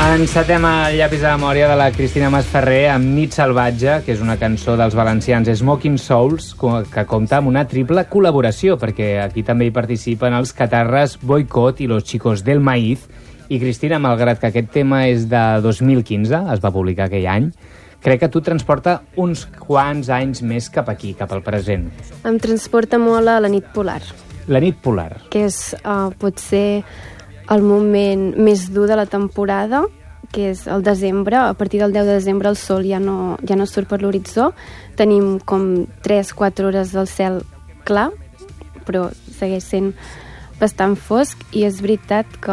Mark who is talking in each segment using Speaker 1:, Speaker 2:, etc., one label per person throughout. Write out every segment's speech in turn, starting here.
Speaker 1: Encetem el llapis de la memòria de la Cristina Masferrer amb Nit Salvatge, que és una cançó dels valencians Smoking Souls, que compta amb una triple col·laboració, perquè aquí també hi participen els catarres Boicot i los Chicos del Maíz. I Cristina, malgrat que aquest tema és de 2015, es va publicar aquell any, crec que tu transporta uns quants anys més cap aquí, cap al present.
Speaker 2: Em transporta molt a la nit polar.
Speaker 1: La nit polar.
Speaker 2: Que és potser el moment més dur de la temporada, que és el desembre. A partir del 10 de desembre el sol ja no surt per l'horitzó. Tenim com 3-4 hores del cel clar, però segueix sent bastant fosc, i és veritat que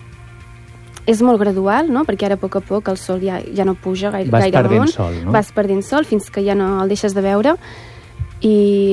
Speaker 2: és molt gradual, no? Perquè ara a poc a poc el sol ja no puja gaire amunt.
Speaker 1: Sol, no?
Speaker 2: Vas perdent sol fins que ja no el deixes de veure, i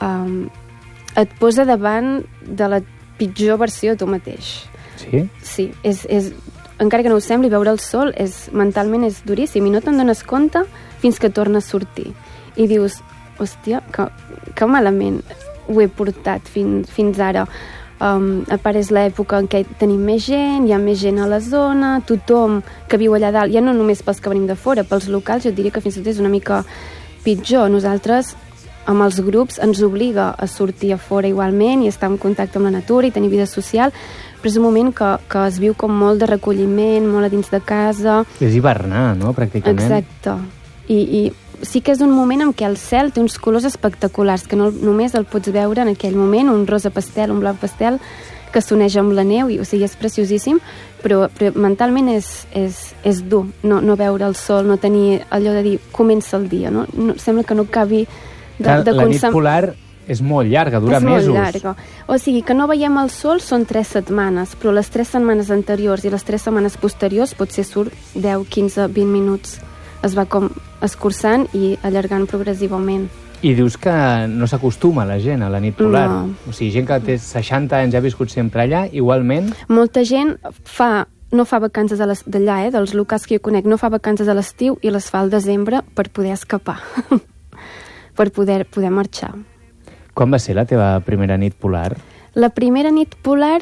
Speaker 2: et posa davant de la pitjor versió de tu mateix.
Speaker 1: Sí?
Speaker 2: Sí, encara que no ho sembli, veure el sol mentalment és duríssim i no te'n dones compte fins que torna a sortir. I dius, hòstia, que malament ho he portat fins ara. A part és l'època en què tenim més gent, hi ha més gent a la zona, tothom que viu allà dalt, ja no només pels que venim de fora, pels locals jo diria que fins i tot és una mica pitjor. Nosaltres, amb els grups, ens obliga a sortir a fora igualment i estar en contacte amb la natura i tenir vida social, però és un moment que es viu com molt de recolliment, molt a dins de casa.
Speaker 1: És hivernar, no?, pràcticament.
Speaker 2: Exacte. I sí que és un moment en què el cel té uns colors espectaculars, que no només el pots veure en aquell moment, un rosa pastel, un blau pastel, que s'uneix amb la neu, o sigui, és preciosíssim, però mentalment és dur no veure el sol, no tenir allò de dir, comença el dia, no? Sembla que no acabi
Speaker 1: la nit polar és molt llarga, dura mesos.
Speaker 2: És molt llarga. O sigui, que no veiem el sol són 3 setmanes, però les 3 setmanes anteriors i les 3 setmanes posteriors potser surt 10, 15, 20 minuts. Es va com escurçant i allargant progressivament.
Speaker 1: I dius que no s'acostuma la gent a la nit polar.
Speaker 2: No.
Speaker 1: O sigui, gent que té 60 anys ha viscut sempre allà, igualment.
Speaker 2: Molta gent no fa vacances d'allà, dels locals que jo conec, no fa vacances a l'estiu i les fa al desembre per poder escapar, per poder marxar.
Speaker 1: Quan va ser la teva primera nit polar?
Speaker 2: La primera nit polar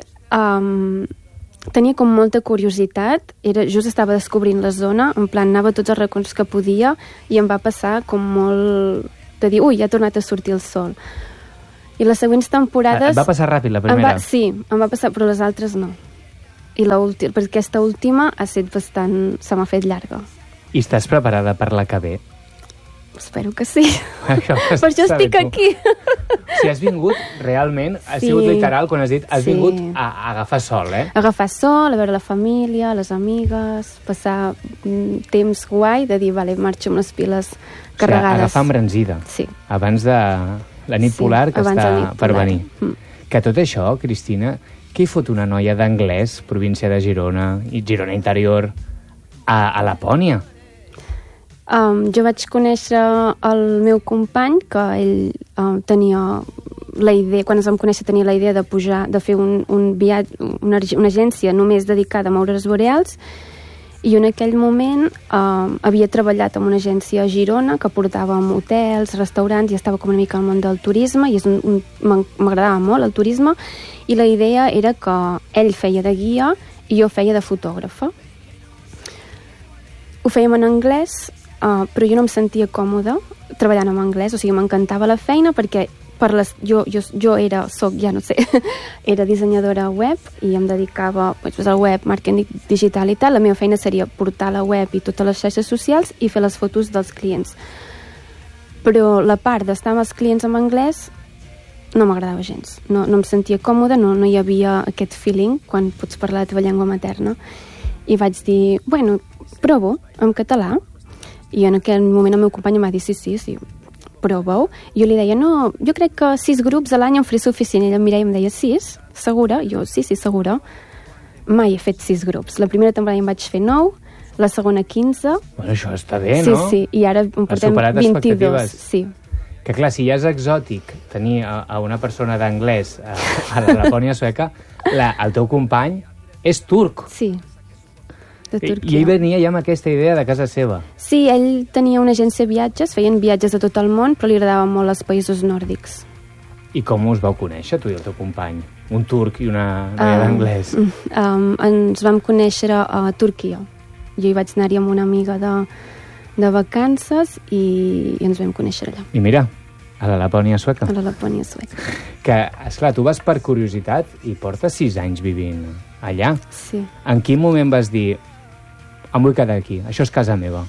Speaker 2: tenia com molta curiositat, just estava descobrint la zona, en plan anava a tots els racons que podia i em va passar com molt de dir, ui, ja ha tornat a sortir el sol. I les següents temporades...
Speaker 1: Et va passar ràpid la primera?
Speaker 2: Sí, em va passar, però les altres no. I perquè aquesta última se m'ha fet llarga.
Speaker 1: I estàs preparada per la que ve?
Speaker 2: Espero que sí. Per això estic aquí.
Speaker 1: Si has vingut, realment, ha sigut literal, quan has dit, has vingut a agafar sol, eh?
Speaker 2: Agafar sol, a veure la família, les amigues, passar temps guai, de dir, vale, marxo amb les piles carregades.
Speaker 1: O sigui, agafar embranzida.
Speaker 2: Sí.
Speaker 1: Abans de la nit polar que està per venir. Que tot això, Cristina, què hi fot una noia d'Anglès, província de Girona, i Girona interior, a Lapònia?
Speaker 2: Jo vaig conèixer el meu company, que ell tenia la idea, quan ens vam conèixer tenia la idea de pujar, de fer un viatge, una agència només dedicada a aurores boreals, i en aquell moment havia treballat en una agència a Girona que portàvem hotels, restaurants, i estava com una mica al món del turisme, i m'agradava molt el turisme, i la idea era que ell feia de guia i jo feia de fotògrafa. Ho fèiem en anglès, però jo no em sentia còmoda treballant en anglès, o sigui, m'encantava la feina perquè jo era dissenyadora web i em dedicava al web, màrqueting digital i tal. La meva feina seria portar la web i totes les xarxes socials i fer les fotos dels clients. Però la part d'estar amb els clients en anglès no m'agradava gens. No em sentia còmoda, no hi havia aquest feeling quan pots parlar la teva llengua materna. I vaig dir, bueno, provo en català. I en aquell moment el meu company em va dir, sí, prova-ho. Jo li deia, no, jo crec que 6 grups a l'any em faré suficient. I ella em mirava i em deia, 6? Segura? Jo, sí, segura. Mai he fet 6 grups. La primera temporada em vaig fer 9, la segona 15.
Speaker 1: Bueno, això està bé, no?
Speaker 2: Sí, i ara en portem 22. Sí.
Speaker 1: Que clar, si ja és exòtic tenir a una persona d'anglès a la Lapònia sueca, el teu company és turc.
Speaker 2: Sí.
Speaker 1: I ell venia ja amb aquesta idea de casa seva.
Speaker 2: Sí, ell tenia una agència de viatges, feien viatges a tot el món, però li agradaven molt els països nòrdics.
Speaker 1: I com us vau conèixer, tu i el teu company? Un turc i una noia d'anglès.
Speaker 2: Ens vam conèixer a Turquia. Jo hi vaig anar-hi amb una amiga de vacances i ens vam conèixer allà.
Speaker 1: I mira, a la Lapònia sueca.
Speaker 2: A la Lapònia sueca.
Speaker 1: Que, esclar, tu vas per curiositat i portes 6 anys vivint allà.
Speaker 2: Sí.
Speaker 1: En quin moment vas dir em vull quedar aquí, això és casa meva?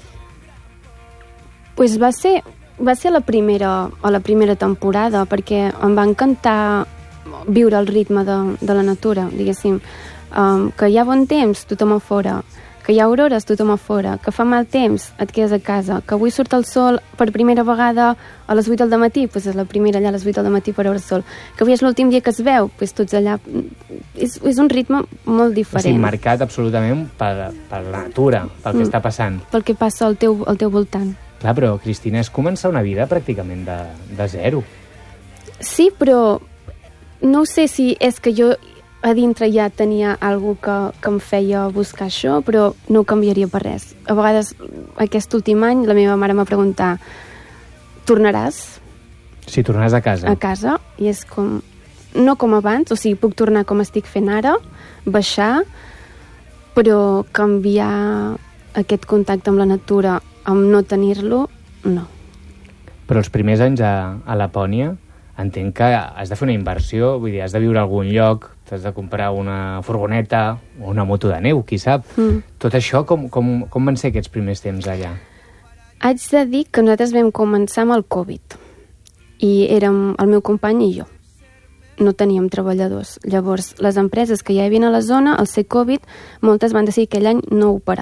Speaker 2: Pues va ser la primera temporada, perquè em va encantar viure el ritme de la natura, diguéssim. Que hi ha bon temps, tothom a fora. Que hi ha aurores, tothom a fora, que fa mal temps, et quedes a casa, que avui surt el sol per primera vegada a les 8 del matí, doncs és la primera allà a les 8 del matí per veure el sol, que avui és l'últim dia que es veu, doncs tots allà... És un ritme molt diferent.
Speaker 1: O sigui, marcat absolutament per la natura, pel que està passant.
Speaker 2: Pel que passa al teu voltant.
Speaker 1: Clar, però, Cristina, és començar una vida pràcticament de zero.
Speaker 2: Sí, però no sé si és que jo a dintre ja tenia algú que em feia buscar això, però no ho canviaria per res. A vegades, aquest últim any, la meva mare m'ha preguntat tornaràs?
Speaker 1: Si tornaràs a casa.
Speaker 2: A casa, i és com... No com abans, o sigui, puc tornar com estic fent ara, baixar, però canviar aquest contacte amb la natura, amb no tenir-lo, no.
Speaker 1: Però els primers anys a Lapònia, entenc que has de fer una inversió, vull dir, has de viure a algun lloc, t'has de comprar una furgoneta o una moto de neu, qui sap. Tot això, com van ser aquests primers temps allà?
Speaker 2: Haig de dir que nosaltres vam començar amb el Covid i érem el meu company i jo. No teníem treballadors. Llavors, les empreses que ja hi havia a la zona, al ser Covid, moltes van decidir aquell any no operar,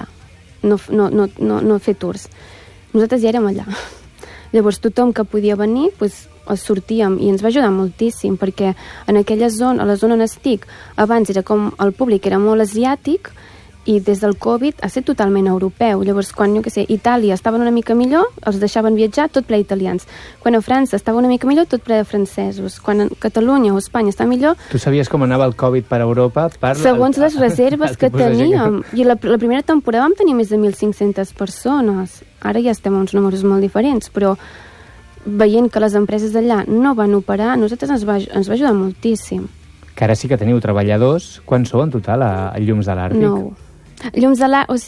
Speaker 2: no fer tours. Nosaltres ja érem allà. Llavors, tothom que podia venir, doncs, sortíem, i ens va ajudar moltíssim, perquè en aquella zona, a la zona on estic, abans era com el públic era molt asiàtic, i des del Covid ha estat totalment europeu. Llavors, quan, jo què sé, Itàlia estaven una mica millor, els deixaven viatjar, tot ple italians. Quan a França estava una mica millor, tot ple de francesos. Quan a Catalunya o Espanya està millor...
Speaker 1: Tu sabies com anava el Covid per Europa?
Speaker 2: Segons les reserves que teníem. I la primera temporada vam tenir més de 1.500 persones. Ara ja estem a uns números molt diferents, però veient que les empreses d'allà no van operar, a nosaltres ens va ajudar moltíssim.
Speaker 1: Que ara sí que teniu treballadors. Quants sou en total a Llums de l'Àrtic?
Speaker 2: 9. Llums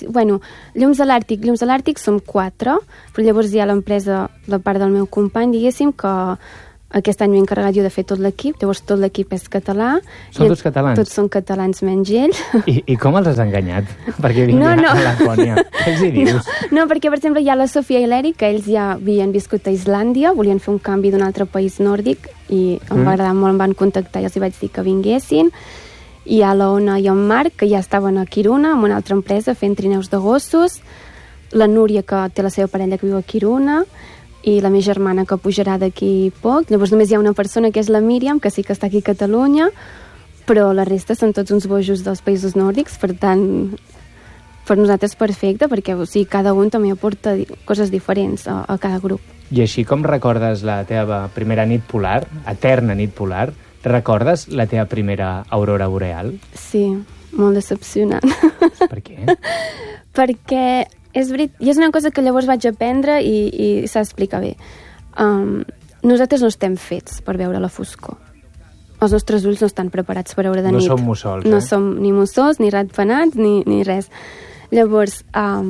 Speaker 2: de l'Àrtic som 4, però llavors hi ha l'empresa, la part del meu company, diguéssim, que aquest any m'he encarregat jo de fer tot l'equip, llavors tot l'equip és català.
Speaker 1: Són tots catalans?
Speaker 2: Tots són catalans menys ell.
Speaker 1: I com els has enganyat? Perquè vingui a Lapònia. Què els hi dius?
Speaker 2: No, perquè, per exemple, hi ha la Sofia i l'Eric, que ells ja havien viscut a Islàndia, volien fer un canvi d'un altre país nòrdic, i em va agradar molt, em van contactar i els hi vaig dir que vinguessin. Hi ha l'Ona i en Marc, que ja estaven a Kiruna, amb una altra empresa, fent trineus de gossos, la Núria, que té la seva parella que viu a Kiruna, i la meva germana, que pujarà d'aquí poc. Llavors només hi ha una persona, que és la Míriam, que sí que està aquí a Catalunya, però la resta són tots uns bojos dels països nòrdics, per tant, per nosaltres perfecte, perquè o sigui, cada un també aporta coses diferents a cada grup.
Speaker 1: I així com recordes la teva primera nit polar, eterna nit polar, recordes la teva primera aurora boreal?
Speaker 2: Sí, molt decepcionant.
Speaker 1: Per què?
Speaker 2: Perquè és veritat, i és una cosa que llavors vaig aprendre i s'ha d'explicar bé. Nosaltres no estem fets per veure la foscor. Els nostres ulls no estan preparats per veure de nit.
Speaker 1: No som mussols,
Speaker 2: No som ni mussols, ni ratpenats, ni res. Llavors,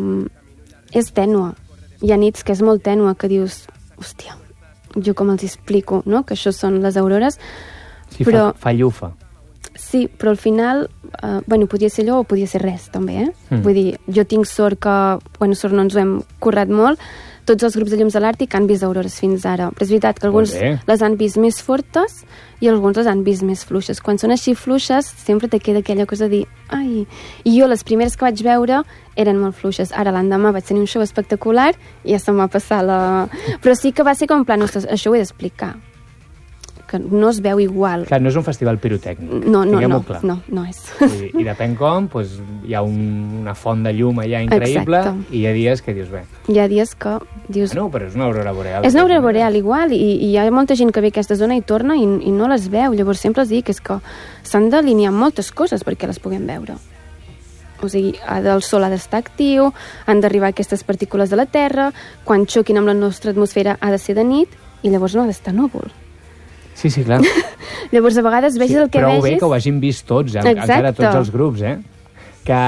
Speaker 2: és tènua. Hi ha nits que és molt tènua, que dius, hòstia, jo com els explico, no?, que això són les aurores.
Speaker 1: Sí,
Speaker 2: però
Speaker 1: fa llufa.
Speaker 2: Sí, però al final, podia ser allò o podia ser res, també, Vull dir, jo tinc sort que, sort no ens ho hem currat molt, tots els grups de Llums de l'Àrtic han vist aurores fins ara, però és veritat que alguns les han vist més fortes i alguns les han vist més fluixes. Quan són així fluixes, sempre te queda aquella cosa de dir, ai... I jo les primeres que vaig veure eren molt fluixes. Ara l'endemà vaig tenir un show espectacular i ja se'm va passar la... Però sí que va ser com en plan, ostres, això ho he d'explicar, que no es veu igual.
Speaker 1: Clar, no és un festival pirotècnic.
Speaker 2: No és.
Speaker 1: I depèn com, hi ha una font de llum allà increïble. Exacte. I hi ha dies que dius, bé...
Speaker 2: Hi ha dies que dius...
Speaker 1: No, però és una aurora boreal.
Speaker 2: És una aurora boreal igual, i hi ha molta gent que ve a aquesta zona i torna i no les veu. Llavors sempre els dic que s'han d'alinear moltes coses perquè les puguem veure. O sigui, el sol ha d'estar actiu, han d'arribar aquestes partícules de la Terra, quan xoquin amb la nostra atmosfera ha de ser de nit, i llavors no ha d'estar núvol.
Speaker 1: Sí, clar.
Speaker 2: Llavors, a vegades vegis el que vegis...
Speaker 1: Prou bé que ho hagin vist tots, encara tots els grups, Que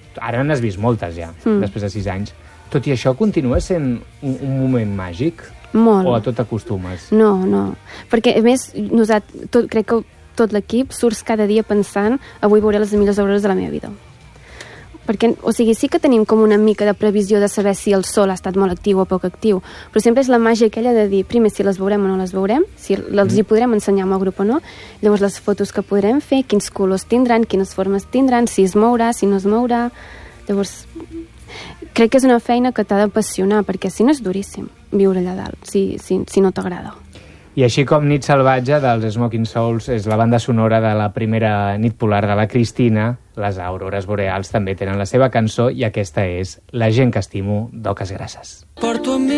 Speaker 1: Ara n'has vist moltes ja, després de 6 anys. Tot i això, continua sent un moment màgic?
Speaker 2: Molt.
Speaker 1: O a tot t'acostumes?
Speaker 2: No. Perquè, a més, crec que tot l'equip surts cada dia pensant avui veuré les millors hores de la meva vida. Perquè, o sigui, sí que tenim com una mica de previsió de saber si el sol ha estat molt actiu o poc actiu, però sempre és la màgia aquella de dir, primer, si les veurem o no les veurem, si els hi podrem ensenyar amb el grup o no, llavors les fotos que podrem fer, quins colors tindran, quines formes tindran, si es mourà, si no es mourà. Llavors, crec que és una feina que t'ha d'apassionar, perquè si no és duríssim viure allà dalt, si no t'agrada.
Speaker 1: I així com Nit Salvatge dels Smoking Souls és la banda sonora de la primera nit polar de la Cristina, les aurores boreals també tenen la seva cançó i aquesta és La gent que estimo d'Oques Grasses. Porto